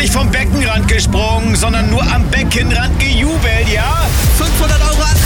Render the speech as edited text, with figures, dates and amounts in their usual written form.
nicht vom Beckenrand gesprungen, sondern nur am Beckenrand gejubelt, ja? 500 €